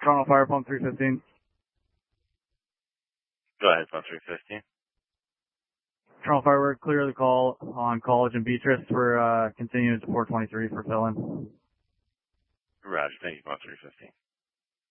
Toronto Fire Pump 315. Go ahead, Pump 315. Toronto Fire, we're clear the call on College and Beatrice. We're continuing to 423 for fill-in. Roger, thank you, Pump 315.